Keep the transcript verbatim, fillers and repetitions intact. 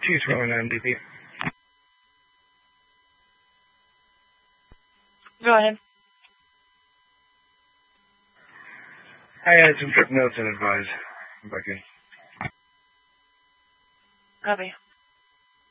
Chiefs rolling on M D P. Go ahead. I had some trip notes and advise. I'm back in. Copy.